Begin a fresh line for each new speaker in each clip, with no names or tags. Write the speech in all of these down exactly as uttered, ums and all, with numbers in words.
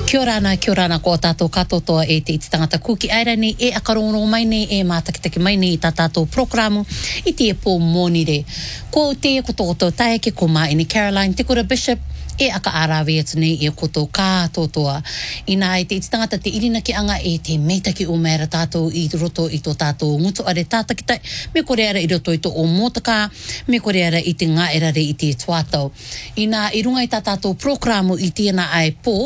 Kia ora ana, kia ora ana ko tātou katotoa e te iti tangata kuki airani e akarongo mai nei e mātakitaki mai nei i tā tātou programu i te e pō mōnire. Ko te e koto koto taeke ko mā ini Caroline, te kura Bishop e aka arawe atu nei e koto kātotoa. Ina e te iti tangata te irina ki anga e te meitaki o mēra tātou i roto i tō tātou ngutu are tātakitai, me kore ara i roto i tō o mōtaka, me kore ara i te ngā erare i te tuatau. Ina i runga i tā tātou programu i tēnā ai pō,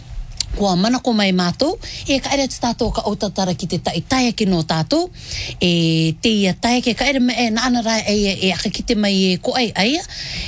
kua manako mai mātou, e ka ere tātou ka autatara ki te tai taeke no tātou, e te ia taeke, ka ere me e naana rai eia e aka ki te mai e ko ai aia,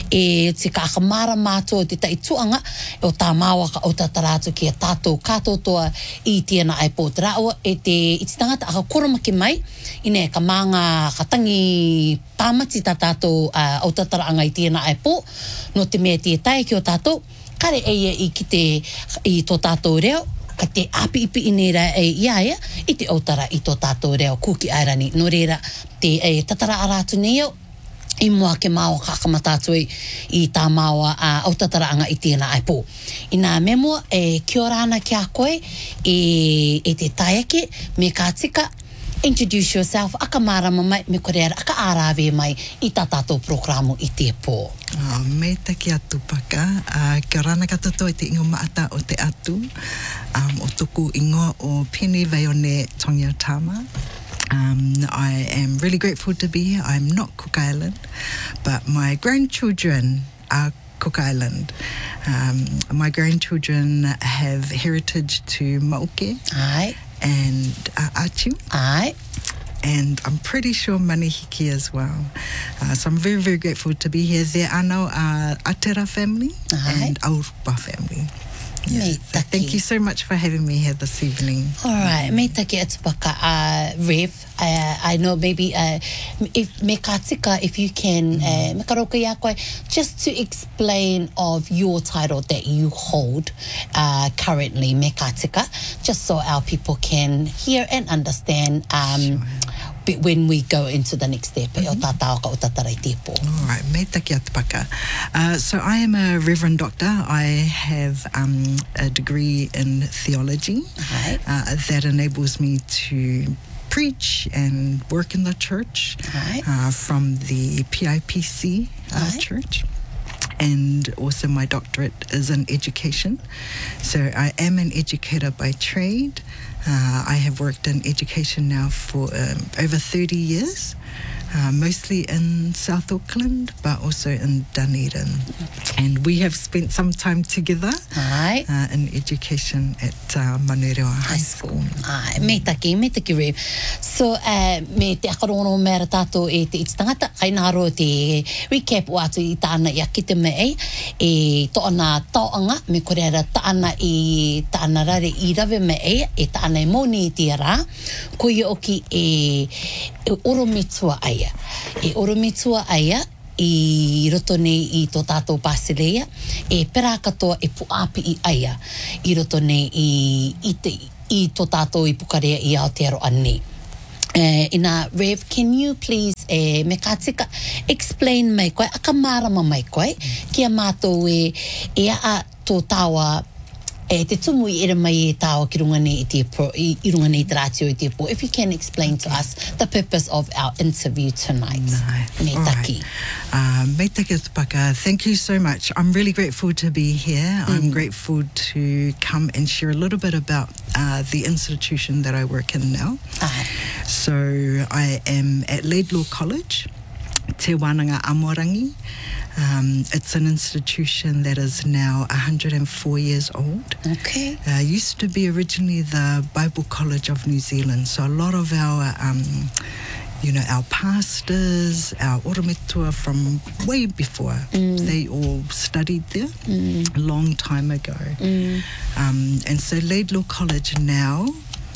e te ka akamara mātou te tai tuanga, e o tā māua ka autatara atu ki a tātou katotoa i tēnā ai pō te raua, e te iti tangata aka koromaki mai, ine ka mānga ka tangi pāmati tā tātou uh, autatara anga i tēnā ai pō, no te mea te taeke o tātou, kare eia i ki te i tō tātou reo, ka te api ipi inera e iaia, i te autara i tō tātou reo kuki airani. No reira, te e tatara aratu nei au, i mua ke māua kakamatātui i tā māua uh, autatara anga i tēnā ai pō. I nā memua, e kia ora ana ki a koe, e, e te taiake, me kā tika, introduce yourself, aka marama mai, me kore ara, aka arawe mai i tā tātou programu i te pō.
Oh, me taki atu paka. Uh, kia ora ana katoto i te ingo maata o te atu. Um, o tuku ingo o Pene Vaione Tongiatama. Um, I am really grateful to be here. I'm not Cook Island, but my grandchildren are Cook Island. Um, my grandchildren have heritage to Mauke.
Ai.
And uh, Achu.
Ai.
And I'm pretty sure Manihiki as well. Uh, so I'm very, very grateful to be here. There are now uh, Atera family
Ai.
and Aurupa family. Yeah.
Me
So thank you so much for having me here this evening.
All right, me take atu paka, uh, Rev. Uh, I know maybe uh, if me ka tika, if you can, uh, me ka roka ia koe, just to explain of your title that you hold uh, currently, me ka tika, just so our people can hear and understand. Um,
Sure.
When we go into the next step, mm-hmm. o tātao ka o tātarai te pō.
All right, me taki atu paka. Uh, so I am a Reverend Doctor. I have um, a degree in theology
Ai.
uh, that enables me to preach and work in the church uh, from the P I P C uh, church. And also my doctorate is in education. So I am an educator by trade. Uh, I have worked in education now for um, over thirty years, uh, mostly in South Auckland, but also in Dunedin. And we have spent some time together
Ai.
uh, in education at uh, Manurewa High School.
Ai, me taki, me taki Rev. So, uh, me te akarono mea tātou e te iti tangata, kai nāro te recap o atu i tāna i a kite me ei, e toana tauanga, me kore ara tāna i tāna rare i rawe me ei, e tāna i moni i tia rā, ko ia oki e, e oromitua aia. E oromitua aia, i roto nei i tō tātou Basileia, e pera katoa e puapi i aia, i roto nei i, i, te, i tō tātou i pukarea i Aotearoa nei. Uh, ina, Rev, can you please, eh, me ka tika, explain mai koe, aka marama mai koe, kia mātou e, e a tō tāua, e te tumu i ere mai e tāua ki runga nei i te pro, i, i runga nei te rātio i te po. If you can explain to us the purpose of our interview tonight.
No.
Me
All
taki.
Right. Um, me taki atu paka. Thank you so much. I'm really grateful to be here. Mm. I'm grateful to come and share a little bit about uh, the institution that I work in now.
Ai.
So I am at Laidlaw College, Te Wānanga Amorangi. Um, it's an institution that is now one hundred four years old.
Okay.
Uh, used to be originally the Bible College of New Zealand. So a lot of our, um, you know, our pastors, our orometua from way before, mm. they all studied there mm. a long time ago. Mm. Um, and so Laidlaw College now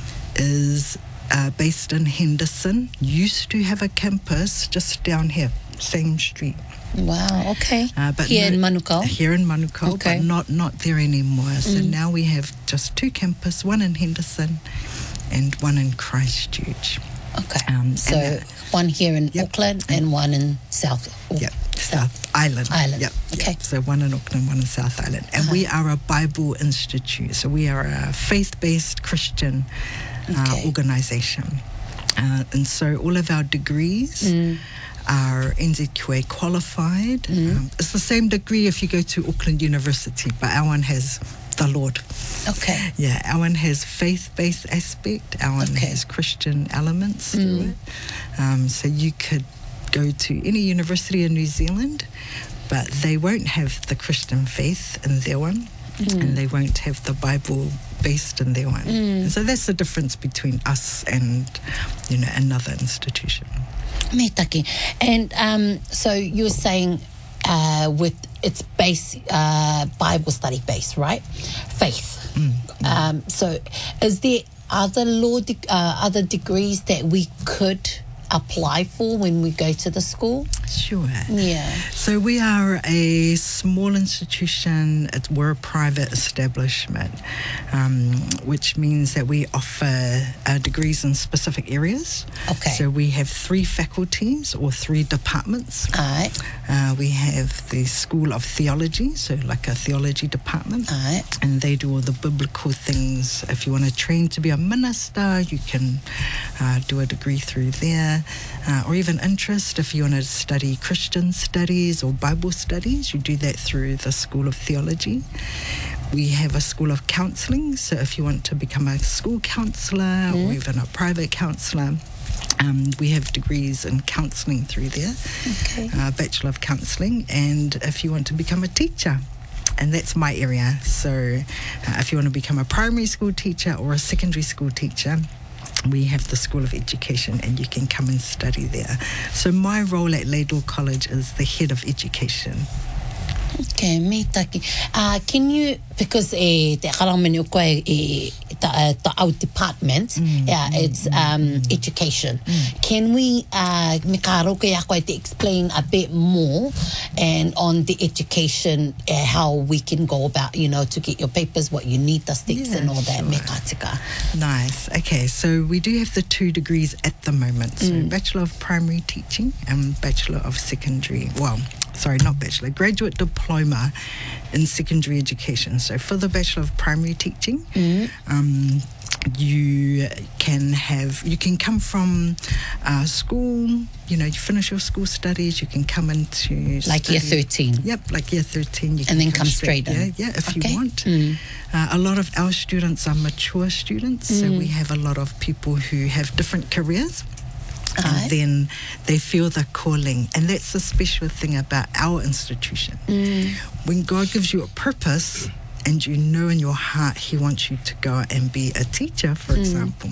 is uh, based in Henderson. Used to have a campus just down here, same street.
Wow, okay.
Uh, but
here
no,
in Manukau?
Here in Manukau,
okay.
but not, not there anymore. So
Mm.
now we have just two campuses, one in Henderson and one in Christchurch.
Okay.
Um,
so
and, uh,
one here in
yep.
Auckland and one in South.
Yep, South. Island.
Island.
Yep.
Okay.
Yep. So one in Auckland, one in South Island. And uh-huh. we are a Bible institute. So we are a faith-based Christian uh, okay. organisation. Uh, and so all of our degrees mm. are N Z Q A qualified. Mm. Um, it's the same degree if you go to Auckland University, but our one has the Lord.
Okay.
Yeah, our one has faith-based aspect. Our one okay. has Christian elements mm. to it. Um, so you could go to any university in New Zealand, but they won't have the Christian faith in their one, mm. and they won't have the Bible based in their one. Mm. So that's the difference between us and, you know, another institution.
Me taki. And um, so you're saying uh, with it's base uh, Bible study base, right? Faith. Mm. Um, so is there other law de- uh, other degrees that we could apply for when we go to the school?
Sure.
Yeah.
So we are a small institution. It's, we're a private establishment, um, which means that we offer uh, degrees in specific areas.
Okay.
So we have three faculties or three departments.
All right.
Uh, we have the School of Theology, so like a theology department.
All right.
And they do all the biblical things. If you want to train to be a minister, you can uh, do a degree through there. Uh, or even interest, if you want to study Christian studies or Bible studies, you do that through the School of Theology. We have a School of Counselling, so if you want to become a school counsellor mm. or even a private counsellor, um, we have degrees in counselling through there,
okay.
uh, Bachelor of Counselling. And if you want to become a teacher, and that's my area, so uh, if you want to become a primary school teacher or a secondary school teacher, we have the School of Education and you can come and study there. So my role at Laidlaw College is the head of education.
Okay, me taki. Uh, can you, because eh, te karamani o koe eh, ta, ta our department, mm, yeah, mm, it's um, mm, education. Mm. Can we, uh, me ka roke ya koe to explain a bit more and on the education, uh, how we can go about, you know, to get your papers, what you need, the sticks yeah, and all that.
Sure.
Me ka tika.
Nice. Okay, so we do have the two degrees at the moment. So
Mm.
Bachelor of Primary Teaching and Bachelor of Secondary, well, sorry, not Bachelor, Graduate Diploma in Secondary Education. So for the Bachelor of Primary Teaching,
Mm.
um, you can have, you can come from uh, school, you know, you finish your school studies, you can come into
Like
study,
year thirteen.
Yep, like year thirteen. You
And
can
then come straight
yeah,
in.
Yeah, if
Okay.
you want.
Mm.
Uh, a lot of our students are mature students, so
Mm.
we have a lot of people who have different careers.
Aye.
And then they feel the calling. And that's the special thing about our institution.
Mm.
When God gives you a purpose and you know in your heart He wants you to go and be a teacher, for
Mm.
example,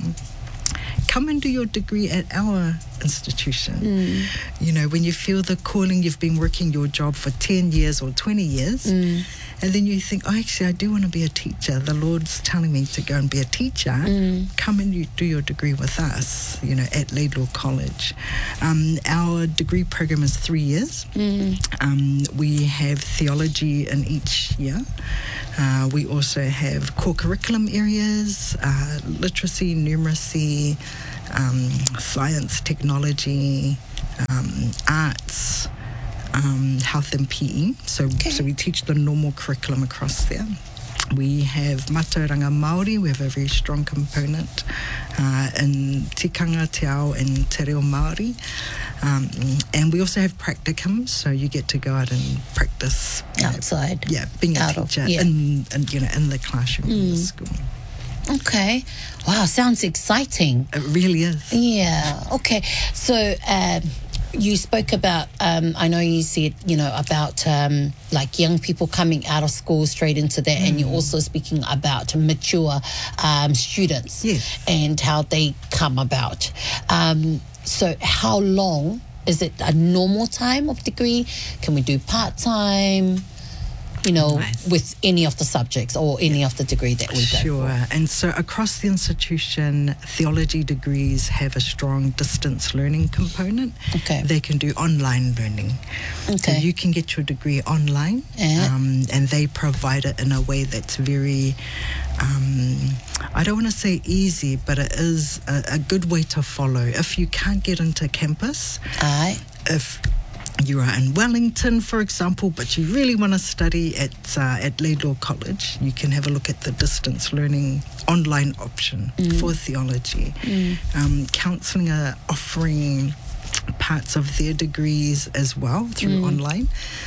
come and do your degree at our institution.
Mm.
You know, when you feel the calling, you've been working your job for ten years or twenty years,
Mm.
and then you think, oh, actually, I do want to be a teacher. The Lord's telling me to go and be a teacher.
Mm.
Come and you do your degree with us, you know, at Laidlaw College. Um, our degree program is three years.
Mm.
Um, we have theology in each year. Uh, we also have core curriculum areas, uh, literacy, numeracy, um, science, technology, um, arts, um, health and P E. So,
Okay.
so we teach the normal curriculum across there. We have Mātauranga Māori. We have a very strong component uh, in tikanga, te ao, and te reo Māori. Um, and we also have practicums, so you get to go out and practice you know,
Outside.
yeah, being a
Out of-
teacher
yeah.
in, in you know in the classroom in the
Mm.
school.
Okay. Wow, sounds exciting.
It really is.
Yeah. Okay. So um, you spoke about, um, I know you said, you know, about um, like young people coming out of school straight into that, mm. and you're also speaking about mature um, students
Yes.
and how they come about. Um, so how long, is it a normal time of degree? Can we do part-time? You know,
Nice.
with any of the subjects or any of the degree that we go
Sure.
for.
And so across the institution, theology degrees have a strong distance learning component.
Okay.
They can do online learning. So
Okay.
you can get your degree online,
Yeah.
um, and they provide it in a way that's very, um, I don't want to say easy, but it is a, a good way to follow. If you can't get into campus,
Aye.
if you are in Wellington, for example, but you really want to study at uh, at Laidlaw College, you can have a look at the distance learning online option mm. for theology. Mm. Um, counselling are offering parts of their degrees as well through mm. online.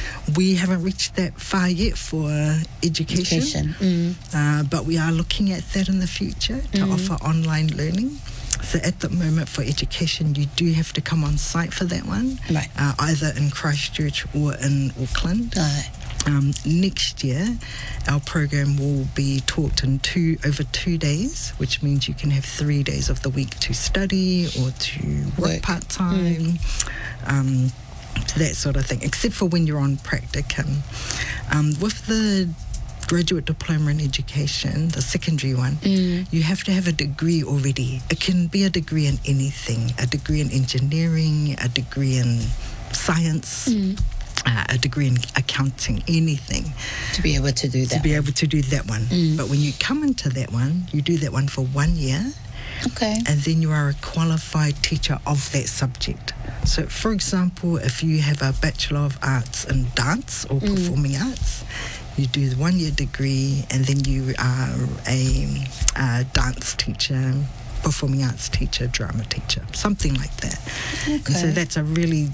We haven't reached that far yet for education, education. Mm. Uh, but we are looking at that in the future to mm. offer online learning. So at the moment for education, you do have to come on site for that one,
right.
uh, either in Christchurch or in Auckland.
Right.
Um, next year, our program will be taught in two over two days, which means you can have three days of the week to study or to work, work. part-time, mm. um, that sort of thing, except for when you're on practicum. Um, with the graduate diploma in education, the secondary one, mm. you have to have a degree already. It can be a degree in anything, a degree in engineering, a degree in science, mm. uh, a degree in accounting, anything.
To be able to do that.
To be able to do that one. Mm. But when you come into that one, you do that one for one year.
Okay.
And then you are a qualified teacher of that subject. So, for example, if you have a Bachelor of Arts in dance or mm. performing arts, you do the one-year degree, and then you are a, a dance teacher, performing arts teacher, drama teacher, something like that. Okay. And so that's a really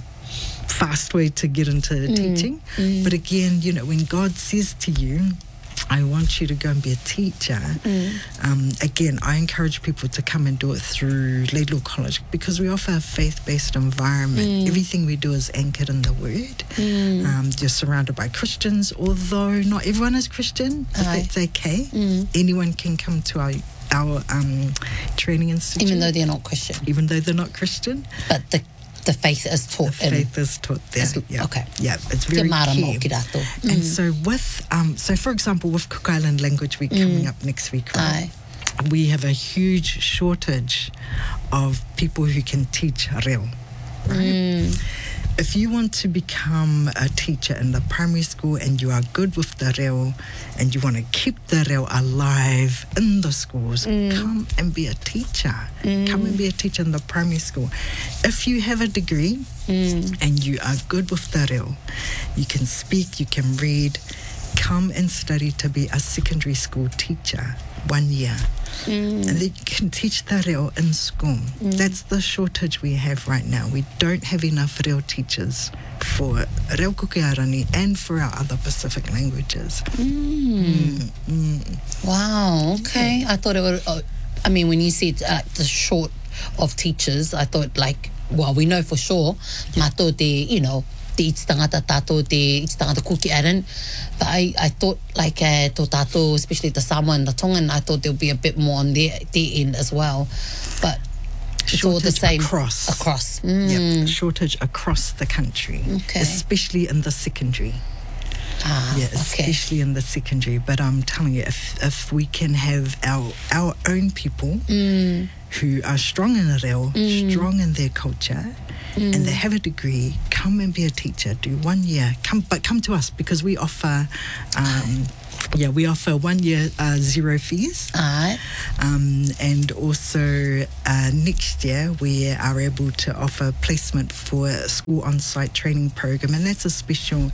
fast way to get into mm. teaching. Mm. But again, you know, when God says to you, I want you to go and be a teacher. Mm. Um, again, I encourage people to come and do it through Laidlaw College because we offer a faith-based environment. Mm. Everything we do is anchored in the Word. Mm. Um, you're surrounded by Christians, although not everyone is Christian, but Aye. That's okay. Mm. Anyone can come to our our um, training institute.
Even though they're not Christian.
Even though they're not Christian.
But the The faith is taught.
The faith in, is taught there. Yeah.
Okay.
Yeah, it's very key. Mm. And so with, um, so for example, with Cook Island Language Week mm. coming up next week, right? Aye. We have a huge shortage of people who can teach reo, right? Mm. If you want to become a teacher in the primary school and you are good with the reo and you want to keep the reo alive in the schools, mm. come and be a teacher. Mm. Come and be a teacher in the primary school. If you have a degree mm. and you are good with the reo, you can speak, you can read, come and study to be a secondary school teacher one year. Mm. And then you can teach the reo in school. Mm. That's the shortage we have right now. We don't have enough reo teachers for reo kukiarani and for our other Pacific languages.
Mm. Mm. Mm. Wow, okay. I thought it would, uh, I mean, when you said uh, the short of teachers, I thought like, well, we know for sure, yeah. Mato te, you know, te iti tangata tato, te iti tangata kuki aran. But I, I thought like uh, to tato, especially the Samoa and the Tongan, I thought there'll be a bit more on their, their end as well. But it's shortage all the same.
Across.
Across. Mm.
Yep, shortage across the country. Okay. Especially in the secondary.
Ah,
yeah, especially okay. in the secondary. But I'm telling you, if if we can have our our own people mm. who are strong in the reo, mm. strong in their culture, mm. and they have a degree, come and be a teacher. Do one year. Come, but come to us because we offer. Um, Yeah, we offer one year uh, zero fees.
Aye.
Um, and also uh, next year we are able to offer placement for a school on-site training program, and that's a special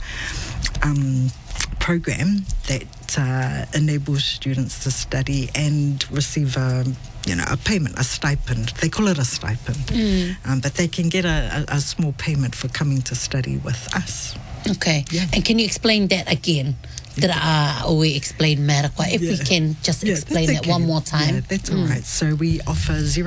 um, program that uh, enables students to study and receive a, you know, a payment, a stipend. They call it a stipend, mm. um, but they can get a, a, a small payment for coming to study with us.
Okay, yeah. And can you explain that again? That I always explain Marakwa. If yeah. we can just yeah, explain it okay. one more time.
Yeah, that's mm. all right. So we offer zero